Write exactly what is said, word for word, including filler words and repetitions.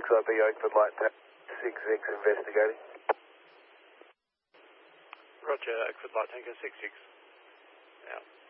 X I B Oakford Light Tank six six investigating. Roger, Oakford Light Tanker six six. Out.